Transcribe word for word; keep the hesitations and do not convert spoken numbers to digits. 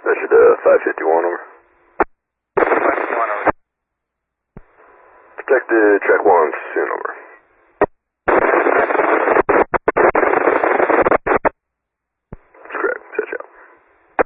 Dispatcher to five fifty-one, over. five fifty-one, over. Protected, track one, soon, over.